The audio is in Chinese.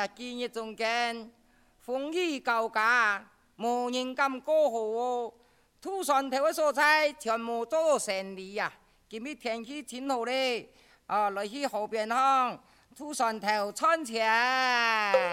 今日中间风雨交加，无人敢过河哦。土山头的所在全部做生理呀。今日天气真好嘞，来去河边土山头穿墙。